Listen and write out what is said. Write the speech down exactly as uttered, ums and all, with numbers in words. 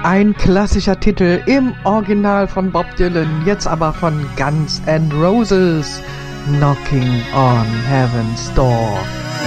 Ein klassischer Titel im Original von Bob Dylan, jetzt aber von Guns N' Roses. Knocking on Heaven's Door.